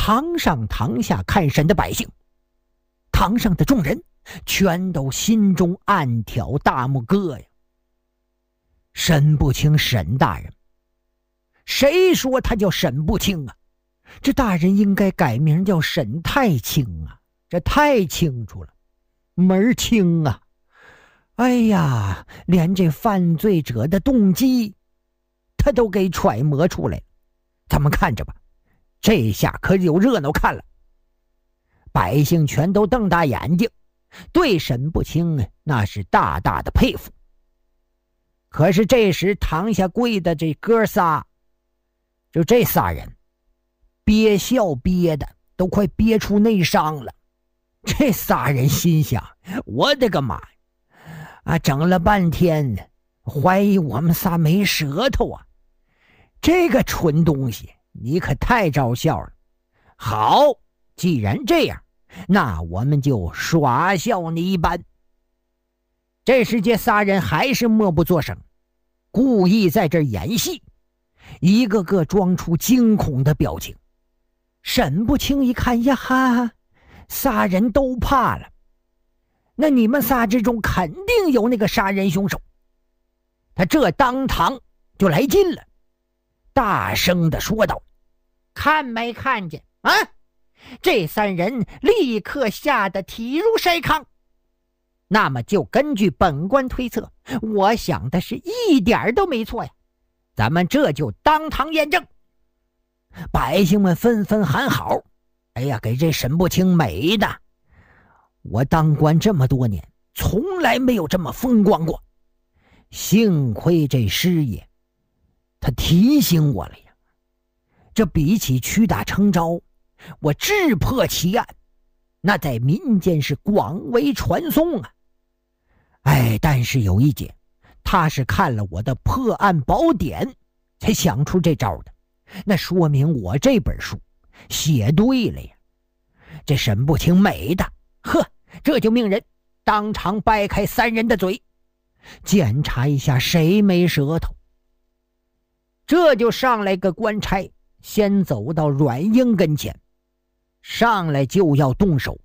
堂上堂下看审的百姓，堂上的众人全都心中暗挑大拇哥呀。沈不清沈大人，谁说他叫沈不清啊？这大人应该改名叫沈太清啊，这太清楚了，门清啊。哎呀，连这犯罪者的动机他都给揣摩出来了。咱们看着吧，这下可有热闹看了。百姓全都瞪大眼睛，对沈不清那是大大的佩服。可是这时堂下跪的这哥仨，就这仨人憋笑憋的都快憋出内伤了。这仨人心想，我的个妈呀，整了半天怀疑我们仨没舌头啊，这个蠢东西你可太招笑了。好，既然这样，那我们就耍笑你一番。这时这仨人还是默不作声，故意在这演戏，一个个装出惊恐的表情。沈不清一看呀哈，仨人都怕了，那你们仨之中肯定有那个杀人凶手。他这当堂就来劲了，大声地说道：看没看见啊？这三人立刻吓得体如筛糠。那么就根据本官推测，我想的是一点都没错呀，咱们这就当堂验证。百姓们纷纷喊好。哎呀，给这沈不清美的，我当官这么多年从来没有这么风光过，幸亏这师爷他提醒我了呀，这比起屈打成招，我智破奇案那在民间是广为传颂啊。但是有一节，他是看了我的破案宝典才想出这招的，那说明我这本书写对了呀。这沈不清美的，这就命人当场掰开三人的嘴，检查一下谁没舌头。这就上来个官差，先走到阮英跟前，上来就要动手。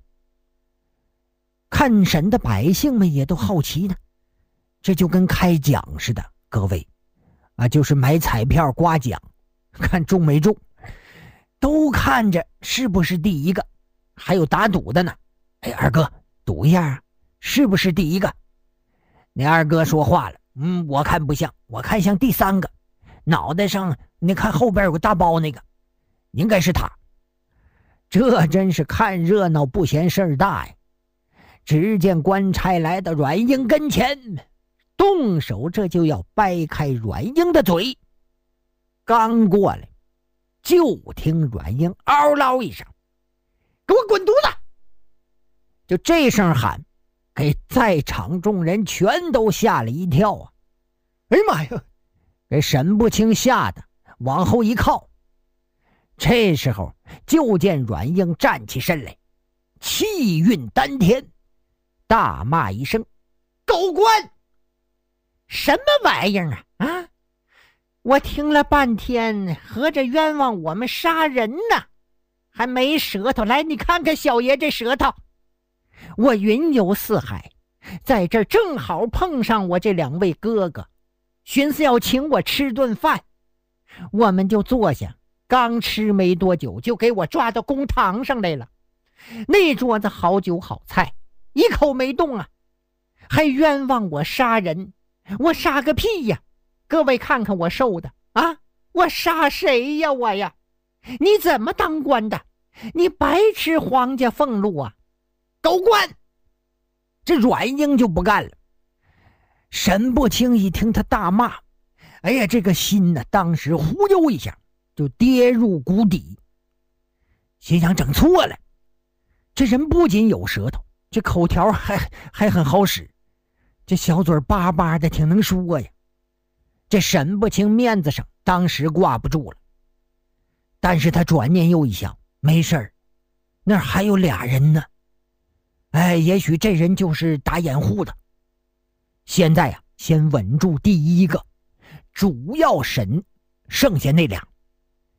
看审的百姓们也都好奇呢，这就跟开奖似的，各位就是买彩票刮奖，看中没中，都看着是不是第一个，还有打赌的呢。二哥赌一下是不是第一个？那二哥说话了，我看不像，我看像第三个，脑袋上你看后边有个大包那个，应该是他。这真是看热闹不嫌事儿大呀。只见官差来到阮英跟前，动手这就要掰开阮英的嘴。刚过来，就听阮英嗷唠一声，给我滚犊子！就这声喊，给在场众人全都吓了一跳啊！哎呀妈呀，给沈不清吓得往后一靠。这时候就见阮英站起身来，气运丹田，大骂一声：狗官！什么玩意儿啊！我听了半天，合着冤枉我们杀人呢，还没舌头。来，你看看小爷这舌头。我云游四海，在这正好碰上我这两位哥哥，寻思要请我吃顿饭，我们就坐下，刚吃没多久就给我抓到公堂上来了。那桌子好酒好菜，一口没动啊，还冤枉我杀人。我杀个屁呀！各位看看我受的我杀谁呀我呀？你怎么当官的？你白吃皇家俸禄啊！狗官！这阮英就不干了。沈不清一听他大骂，这个心呢，当时忽悠一下就跌入谷底，心想整错了。这人不仅有舌头，这口条还很好使，这小嘴巴巴的挺能说呀。这沈不清面子上当时挂不住了，但是他转念又一想，没事儿，那儿还有俩人呢。也许这人就是打掩护的。现在先稳住第一个，主要审剩下那俩。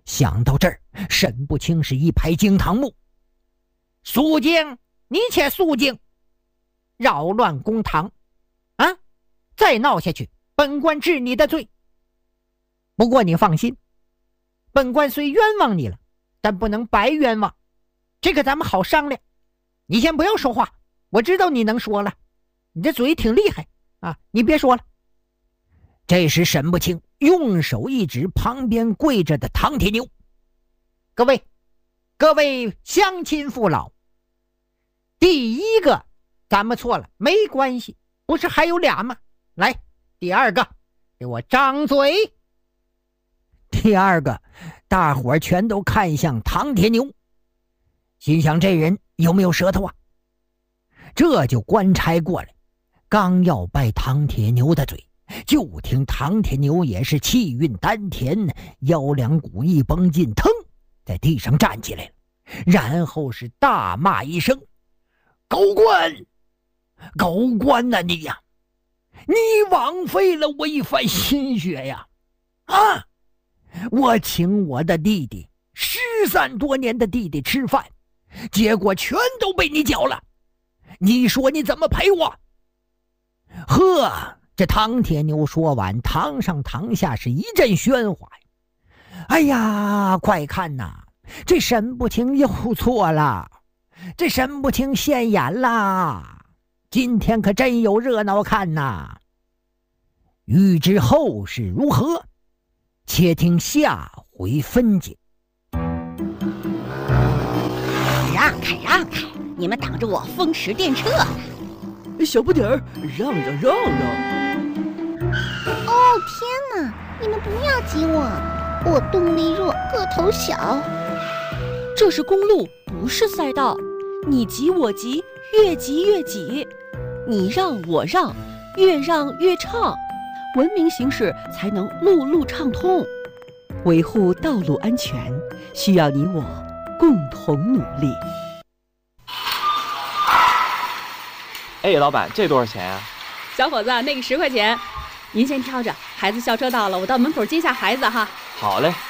想到这儿，沈不清是一拍惊堂木：“肃静！你且肃静！扰乱公堂啊！再闹下去，本官治你的罪。不过你放心，本官虽冤枉你了，但不能白冤枉，这个咱们好商量。你先不要说话，我知道你能说了，你这嘴挺厉害啊，你别说了。”这时沈不清用手一指旁边跪着的唐铁牛：“各位乡亲父老，第一个咱们错了，没关系，不是还有俩吗？来，第二个给我张嘴。”第二个，大伙全都看向唐铁牛，心想这人有没有舌头啊？这就官差过来，刚要掰唐铁牛的嘴，就听唐铁牛也是气运丹田，腰两骨一绷劲，腾在地上站起来了，然后是大骂一声：“狗官呐你呀，你枉费了我一番心血呀！啊，我请我的弟弟13多年的弟弟吃饭，结果全都被你搅了，你说你怎么赔我？”呵，这唐铁牛说完，堂上堂下是一阵喧哗呀！哎呀，快看呐，这沈不清又错了，这沈不清现眼啦！今天可真有热闹看呐！欲知后事如何，且听下回分解。 让开！你们挡着我风驰电掣！ 小不点儿，让！ 哦天哪！你们不要挤我，我动力弱，个头小。 这是公路，不是赛道，你挤我挤，越挤越挤，你让我让，越让越畅，文明行驶才能路路畅通。维护道路安全，需要你我共同努力。 哎，老板，这多少钱啊？ 小伙子，那个10块钱，您先挑着。孩子校车到了，我到门口接下孩子哈。 好嘞。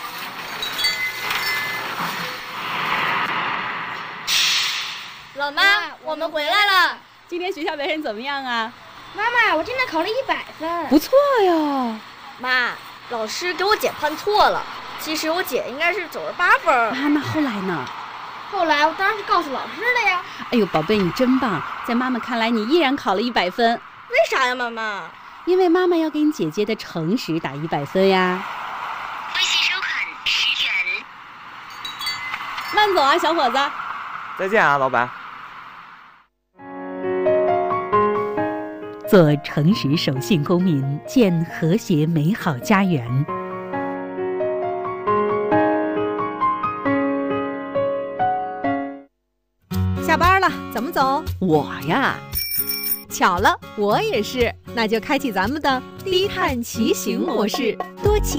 老妈，我们回来了。 今天学校表现怎么样啊？ 妈妈，我今天考了100分。 不错呀。 妈，老师给我姐判错了，其实我姐应该是98分。 啊，那后来呢？ 后来我当然是告诉老师了呀。 哎呦，宝贝，你真棒！在妈妈看来，你依然考了100分。 为啥呀，妈妈？ 因为妈妈要给你姐姐的诚实打100分呀。 微信收款10元。 慢走啊，小伙子。 再见啊，老板。 做诚实守信公民，建和谐美好家园。 下班了，怎么走？ 我呀， 巧了，我也是，那就开启咱们的低碳骑行模式，多骑